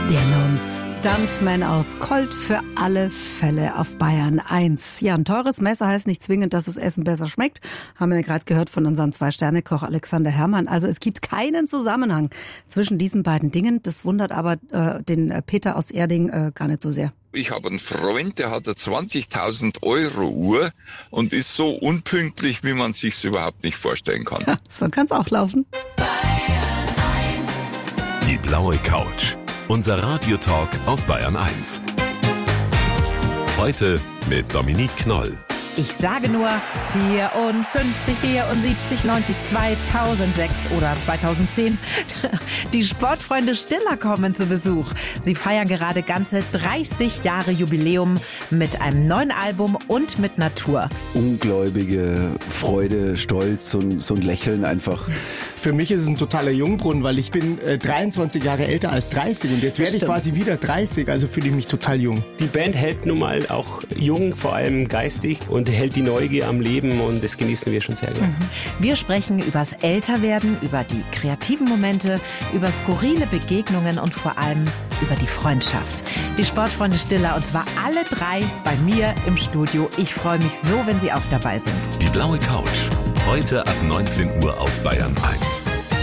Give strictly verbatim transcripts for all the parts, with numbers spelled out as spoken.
Der nun Stuntman aus Colt für alle Fälle auf Bayern eins. Ja, ein teures Messer heißt nicht zwingend, dass das Essen besser schmeckt. Haben wir ja gerade gehört von unserem Zwei-Sterne-Koch Alexander Herrmann. Also es gibt keinen Zusammenhang zwischen diesen beiden Dingen. Das wundert aber äh, den Peter aus Erding äh, gar nicht so sehr. Ich habe einen Freund, der hat eine zwanzigtausend Euro Uhr und ist so unpünktlich, wie man sich's überhaupt nicht vorstellen kann. Ja, so kann's auch laufen. Die blaue Couch. Unser Radiotalk auf Bayern eins. Heute mit Dominique Knoll. Ich sage nur vierundfünfzig, vierundsiebzig, neunzig, zweitausendsechs oder zweitausendzehn. Die Sportfreunde Stiller kommen zu Besuch. Sie feiern gerade ganze dreißig Jahre Jubiläum mit einem neuen Album und mit Natur. Ungläubige Freude, Stolz und so ein Lächeln einfach. Für mich ist es ein totaler Jungbrunnen, weil ich bin äh, dreiundzwanzig Jahre älter als dreißig und jetzt werde ich quasi wieder dreißig, also fühle ich mich total jung. Die Band hält nun mal auch jung, vor allem geistig, und hält die Neugier am Leben und das genießen wir schon sehr gerne. Mhm. Wir sprechen übers Älterwerden, über die kreativen Momente, über skurrile Begegnungen und vor allem über die Freundschaft. Die Sportfreunde Stiller, und zwar alle drei bei mir im Studio. Ich freue mich so, wenn Sie auch dabei sind. Die blaue Couch. Heute ab neunzehn Uhr auf Bayern eins.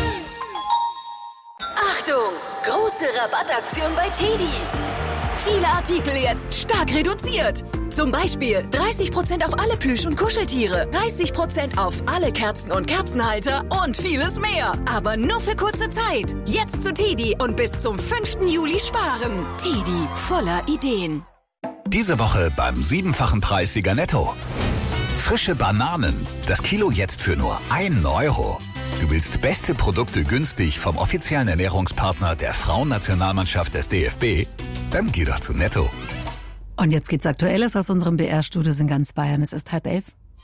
Achtung! Große Rabattaktion bei Teddy. Viele Artikel jetzt stark reduziert. Zum Beispiel dreißig Prozent auf alle Plüsch- und Kuscheltiere, dreißig Prozent auf alle Kerzen und Kerzenhalter und vieles mehr. Aber nur für kurze Zeit. Jetzt zu Teddy und bis zum fünften Juli sparen. Teddy, voller Ideen. Diese Woche beim siebenfachen Preis Sieger Netto. Frische Bananen. Das Kilo jetzt für nur einen Euro. Du willst beste Produkte günstig vom offiziellen Ernährungspartner der Frauennationalmannschaft des D F B? Dann geh doch zu Netto. Und jetzt gibt's Aktuelles aus unserem B R-Studios in ganz Bayern. Es ist halb elf.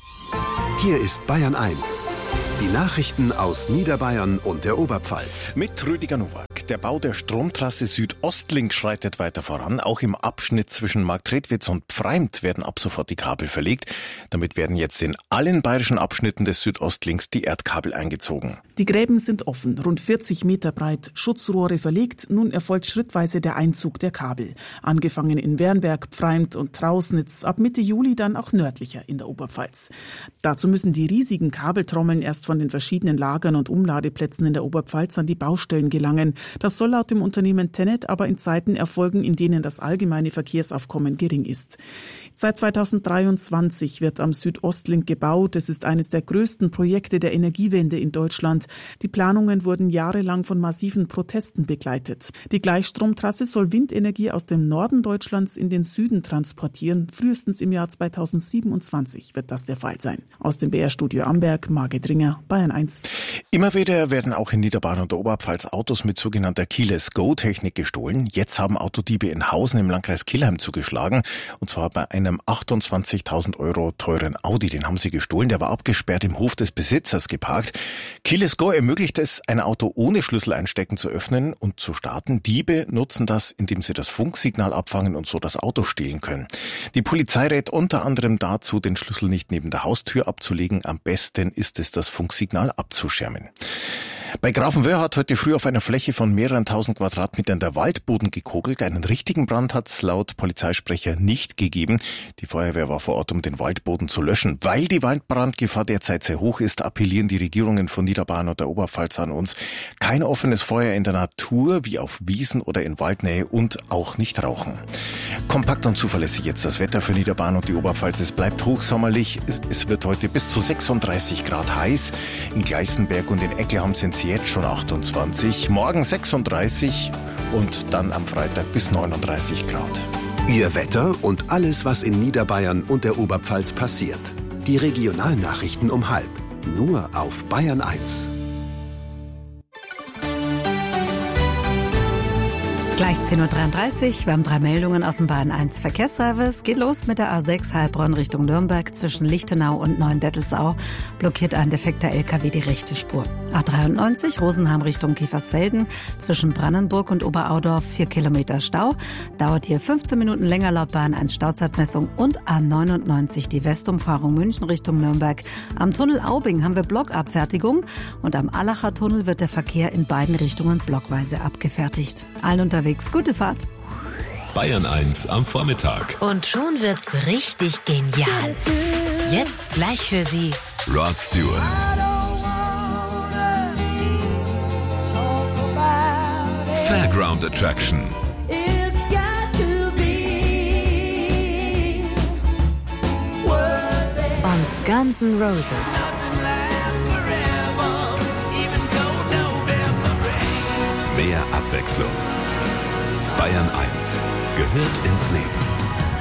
Hier ist Bayern eins. Die Nachrichten aus Niederbayern und der Oberpfalz. Mit Rüdiger Nowak. Der Bau der Stromtrasse Südostlink schreitet weiter voran. Auch im Abschnitt zwischen Marktredwitz und Pfreimt werden ab sofort die Kabel verlegt. Damit werden jetzt in allen bayerischen Abschnitten des Südostlinks die Erdkabel eingezogen. Die Gräben sind offen, rund vierzig Meter breit, Schutzrohre verlegt. Nun erfolgt schrittweise der Einzug der Kabel. Angefangen in Wernberg, Pfreimt und Trausnitz, ab Mitte Juli dann auch nördlicher in der Oberpfalz. Dazu müssen die riesigen Kabeltrommeln erst von den verschiedenen Lagern und Umladeplätzen in der Oberpfalz an die Baustellen gelangen. Das soll laut dem Unternehmen TenneT aber in Zeiten erfolgen, in denen das allgemeine Verkehrsaufkommen gering ist. Seit zweitausenddreiundzwanzig wird am Südostlink gebaut. Es ist eines der größten Projekte der Energiewende in Deutschland. Die Planungen wurden jahrelang von massiven Protesten begleitet. Die Gleichstromtrasse soll Windenergie aus dem Norden Deutschlands in den Süden transportieren. Frühestens im Jahr zweitausendsiebenundzwanzig wird das der Fall sein. Aus dem B R-Studio Amberg, Margit Ringer, Bayern eins. Immer wieder werden auch in Niederbayern und der Oberpfalz Autos mit sogenannter Keyless-Go-Technik gestohlen. Jetzt haben Autodiebe in Hausen im Landkreis Kelheim zugeschlagen. Und zwar bei einem achtundzwanzigtausend Euro teuren Audi. Den haben sie gestohlen. Der war abgesperrt im Hof des Besitzers geparkt. Keyless-Go ermöglicht es, ein Auto ohne Schlüssel einstecken zu öffnen und zu starten. Diebe nutzen das, indem sie das Funksignal abfangen und so das Auto stehlen können. Die Polizei rät unter anderem dazu, den Schlüssel nicht neben der Haustür abzulegen. Am besten ist es, das Funksignal abzuschirmen. Bei Grafenwöhr hat heute früh auf einer Fläche von mehreren tausend Quadratmetern der Waldboden gekogelt. Einen richtigen Brand hat es laut Polizeisprecher nicht gegeben. Die Feuerwehr war vor Ort, um den Waldboden zu löschen. Weil die Waldbrandgefahr derzeit sehr hoch ist, appellieren die Regierungen von Niederbayern und der Oberpfalz an uns. Kein offenes Feuer in der Natur, wie auf Wiesen oder in Waldnähe, und auch nicht rauchen. Kompakt und zuverlässig jetzt das Wetter für Niederbayern und die Oberpfalz. Es bleibt hochsommerlich. Es wird heute bis zu sechsunddreißig Grad heiß. In Gleißenberg und in Eckelham sind es jetzt schon achtundzwanzig, morgen sechsunddreißig und dann am Freitag bis neununddreißig Grad. Ihr Wetter und alles, was in Niederbayern und der Oberpfalz passiert. Die Regionalnachrichten um halb. Nur auf Bayern eins. Gleich zehn Uhr dreiunddreißig, wir haben drei Meldungen aus dem Bayern eins Verkehrsservice. Geht los mit der A sechs Heilbronn Richtung Nürnberg. Zwischen Lichtenau und Neuendettelsau blockiert ein defekter L K W die rechte Spur. A dreiundneunzig Rosenheim Richtung Kiefersfelden. Zwischen Brannenburg und Oberaudorf vier Kilometer Stau. Dauert hier fünfzehn Minuten länger laut Bayern eins Stauzeitmessung. Und A neunundneunzig die Westumfahrung München Richtung Nürnberg. Am Tunnel Aubing haben wir Blockabfertigung. Und am Allacher Tunnel wird der Verkehr in beiden Richtungen blockweise abgefertigt. Allen unterwegs unterwegs. Gute Fahrt. Bayern eins am Vormittag. Und schon wird's richtig genial. Jetzt gleich für Sie Rod Stewart. Fairground Attraction. Und Guns N' Roses. Mehr Abwechslung. Bayern eins gehört ins Leben.